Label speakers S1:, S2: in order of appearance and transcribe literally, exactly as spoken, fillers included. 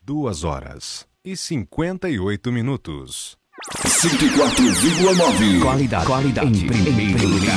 S1: duas horas e cinquenta e oito minutos.
S2: cento e quatro vírgula nove.
S3: Qualidade, qualidade em primeiro lugar.